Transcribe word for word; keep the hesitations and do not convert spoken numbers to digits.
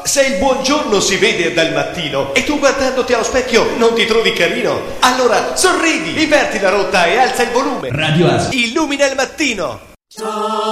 se il buongiorno si vede dal mattino e tu guardandoti allo specchio non ti trovi carino, allora sorridi, inverti la rotta e alza il volume. Radio As Illumina il mattino.